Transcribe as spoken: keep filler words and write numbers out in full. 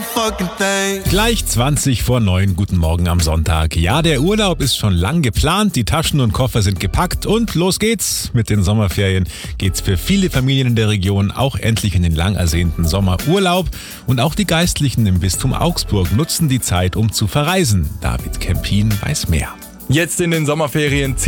fucking thing. Gleich zwanzig vor neun, guten Morgen am Sonntag. Ja, der Urlaub ist schon lang geplant, die Taschen und Koffer sind gepackt und los geht's. Mit den Sommerferien geht's für viele Familien in der Region auch endlich in den lang ersehnten Sommerurlaub. Und auch die Geistlichen im Bistum Augsburg nutzen die Zeit, um zu verreisen. David Kempin weiß mehr. Jetzt in den Sommerferien